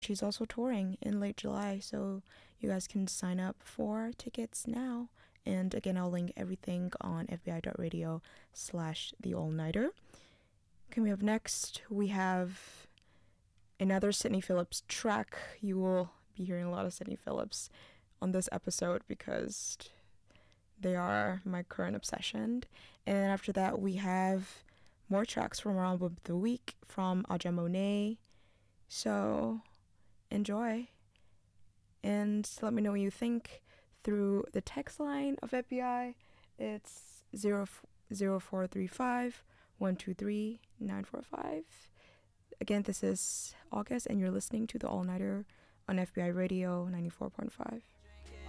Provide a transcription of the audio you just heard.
She's also touring in late July, so you guys can sign up for tickets now. And again, I'll link everything on fbi.radio/The All Nighter. Coming up next, we have another Sydney Phillips track. You will be hearing a lot of Sydney Phillips on this episode because they are my current obsession. And after that, we have more tracks from our album of the week from Aja Monet. So enjoy. And let me know what you think through the text line of FBI. It's 0435 123 945. Again, this is August, and you're listening to The All Nighter on FBI Radio 94.5.